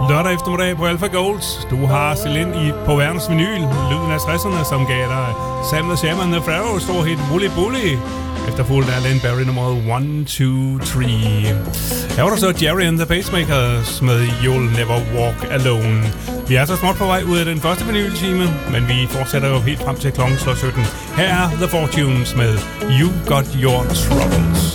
Lørdag eftermiddag på Alpha Golds. Du har Celine på verdens vinyl. Lyden af 60'erne, som gav dig Sam the Sham and the Pharaoh, stor hit Wooly Bully. Efterfulgt af Len Barry nummeret 1, 2, 3. Her var der så Jerry and the Pacemakers med You'll Never Walk Alone. Vi er så småt på vej ud af den første vinyltime, men vi fortsætter jo helt frem til klokken 17. Her er The Fortunes med You Got Your Troubles.